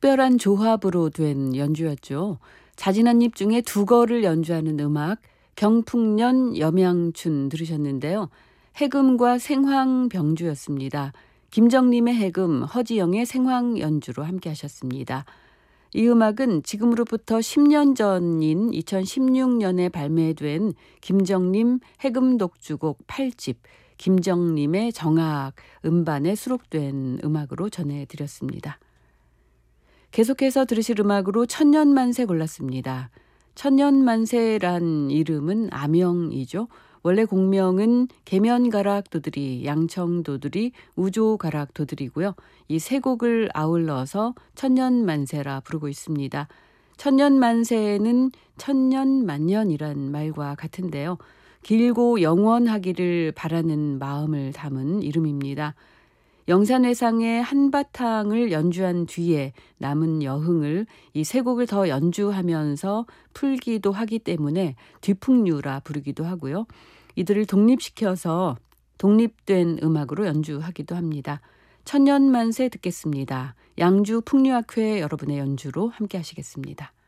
특별한 조합으로 된 연주였죠. 자진한입 중에 두거를 연주하는 음악 경풍년 염양춘 들으셨는데요. 해금과 생황병주였습니다. 김정림의 해금, 허지영의 생황 연주로 함께 하셨습니다. 이 음악은 지금으로부터 10년 전인 2016년에 발매된 김정림 해금 독주곡 8집 김정림의 정악 음반에 수록된 음악으로 전해드렸습니다. 계속해서 들으실 음악으로 천년만세 골랐습니다. 천년만세란 이름은 아명이죠. 원래 공명은 계면가락도들이, 양청도들이, 우조가락도들이고요. 이 세 곡을 아울러서 천년만세라 부르고 있습니다. 천년만세는 천년만년이란 말과 같은데요. 길고 영원하기를 바라는 마음을 담은 이름입니다. 영산회상의 한바탕을 연주한 뒤에 남은 여흥을 이 세 곡을 더 연주하면서 풀기도 하기 때문에 뒤풍류라 부르기도 하고요. 이들을 독립시켜서 독립된 음악으로 연주하기도 합니다. 천년만세 듣겠습니다. 양주 풍류학회 여러분의 연주로 함께 하시겠습니다.